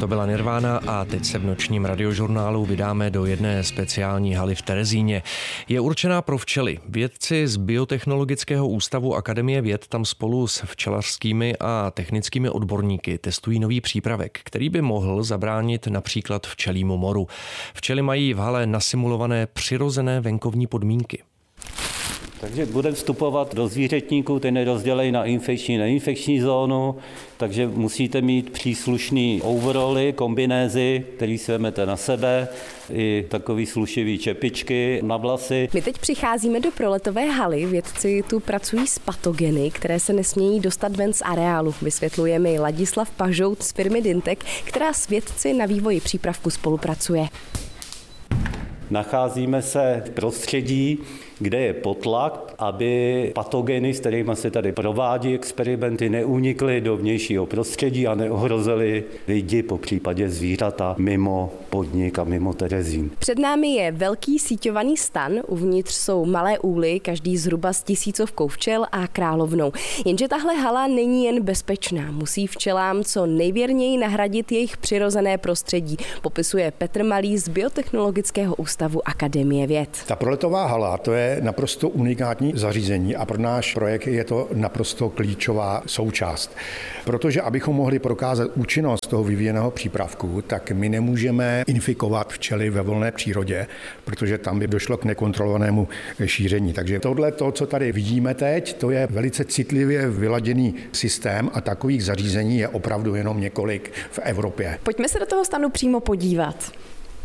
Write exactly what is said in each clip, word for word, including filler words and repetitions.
To byla Nirvana a teď se v nočním radiožurnálu vydáme do jedné speciální haly v Terezíně. Je určená pro včely. Vědci z Biotechnologického ústavu Akademie věd tam spolu s včelařskými a technickými odborníky testují nový přípravek, který by mohl zabránit například včelímu moru. Včely mají v hale nasimulované přirozené venkovní podmínky. Takže budeme vstupovat do zvířetníků, ty nerozdělejí na infekční a neinfekční zónu, takže musíte mít příslušný overoly, kombinézy, který si vezmete na sebe, i takový slušivý čepičky na vlasy. My teď přicházíme do proletové haly. Vědci tu pracují s patogeny, které se nesmějí dostat ven z areálu. Vysvětluje mi Ladislav Pažout z firmy Dyntek, která s vědci na vývoji přípravku spolupracuje. Nacházíme se v prostředí, kde je potlak, aby patogeny, s kterými se tady provádí experimenty, neunikly do vnějšího prostředí a neohrozily lidi, po případě zvířata, mimo podnik a mimo Terezín. Před námi je velký síťovaný stan, uvnitř jsou malé úly, každý zhruba s tisícovkou včel a královnou. Jenže tahle hala není jen bezpečná, musí včelám co nejvěrněji nahradit jejich přirozené prostředí, popisuje Petr Malý z Biotechnologického ústavu Akademie věd. Ta proletová hala, to je naprosto unikátní zařízení a pro náš projekt je to naprosto klíčová součást. Protože abychom mohli prokázat účinnost toho vyvíjeného přípravku, tak my nemůžeme infikovat včely ve volné přírodě, protože tam by došlo k nekontrolovanému šíření. Takže tohle, to, co tady vidíme teď, to je velice citlivě vyladěný systém a takových zařízení je opravdu jenom několik v Evropě. Pojďme se do toho stanu přímo podívat.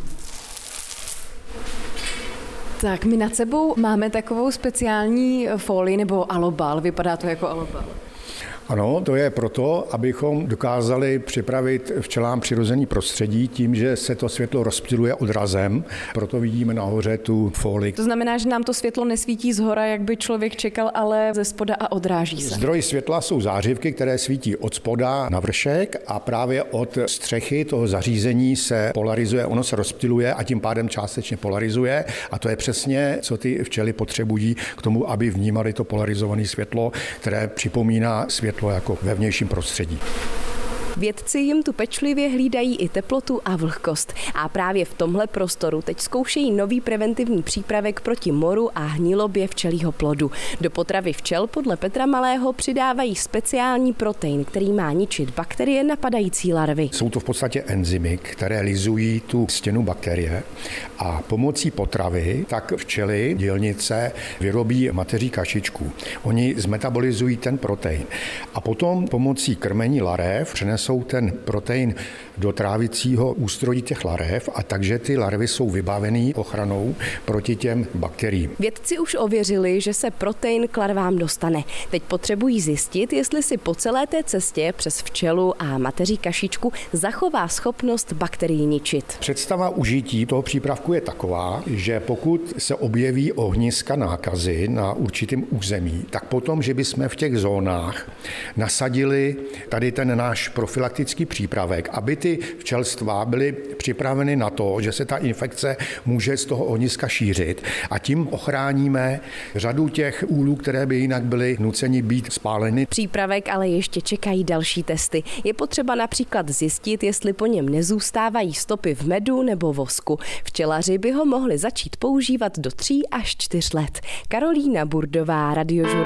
Tak my nad sebou máme takovou speciální folii nebo alobal, vypadá to jako alobal. Ano, to je proto, abychom dokázali připravit včelám přirozený prostředí tím, že se to světlo rozptyluje odrazem, proto vidíme nahoře tu folii. To znamená, že nám to světlo nesvítí zhora, jak by člověk čekal, ale ze spoda a odráží se. Zdroj světla jsou zářivky, které svítí od spoda na vršek a právě od střechy toho zařízení se polarizuje, ono se rozptyluje a tím pádem částečně polarizuje a to je přesně, co ty včely potřebují k tomu, aby vnímali to polarizované světlo, které připomíná světlo jako ve vnějším prostředí. Vědci jim tu pečlivě hlídají i teplotu a vlhkost. A právě v tomhle prostoru teď zkoušejí nový preventivní přípravek proti moru a hnilobě včelího plodu. Do potravy včel podle Petra Malého přidávají speciální protein, který má ničit bakterie napadající larvy. Jsou to v podstatě enzymy, které lizují tu stěnu bakterie a pomocí potravy tak včely, dělnice vyrobí mateří kašičku. Oni zmetabolizují ten protein a potom pomocí krmení larev přenesou jsou ten protein do trávicího ústrojí těch larev a takže ty larvy jsou vybavený ochranou proti těm bakteriím. Vědci už ověřili, že se protein k larvám dostane. Teď potřebují zjistit, jestli si po celé té cestě přes včelu a mateří kašičku zachová schopnost bakterií ničit. Představa užití toho přípravku je taková, že pokud se objeví ohniska nákazy na určitém území, tak potom, že bychom v těch zónách nasadili tady ten náš profilaktický přípravek, aby ty včelstva byly připraveny na to, že se ta infekce může z toho ohniska šířit a tím ochráníme řadu těch úlů, které by jinak byly nuceni být spáleny. Přípravek ale ještě čekají další testy. Je potřeba například zjistit, jestli po něm nezůstávají stopy v medu nebo vosku. Včelaři by ho mohli začít používat do tří až čtyř let. Karolína Burdová, Radiožurnál.